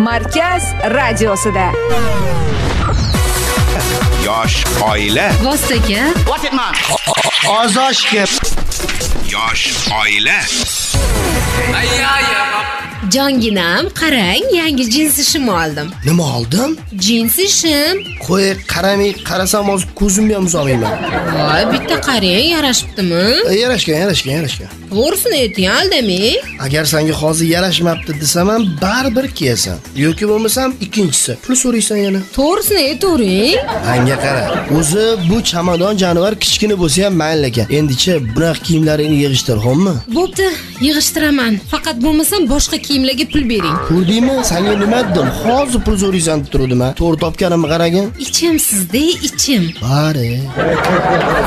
Markaz radiosida. Yosh oila. Vostaga. Ozoshga. Yosh oila. Jonginam, qarang, yangi jinsi shim oldim. Nima oldin? Jinsi shim. Qo'y, qaramay, qarasam hozir ko'zimga ham uzolmayman. Voy, bitta qarang, yarashibdimi? Yarashgan. To'g'risini ayting, aldaming. Agar senga hozir yarashmabdi desam ham baribir kiyasan. Yoki bo'lmasam ikkinchisi. Pul so'raysan yana. To'g'risini aytavring. Menga qara. O'zi bu chamadon jonivar kichkina bo'lsa ham mayli ekan. Endicha bunaqa kiyimlaringni yig'ishtir, xo'pmi? Bo'pti, yig'ishtiraman. Faqat bo'lmasam boshqa kiyimlarga pul bering. Ko'rdingmi? Senga nima dedim? Hozir pul so'raysan deb turdim-a. To'g'ri topganimni qaragin. Ichim sizda, ichim. Bari.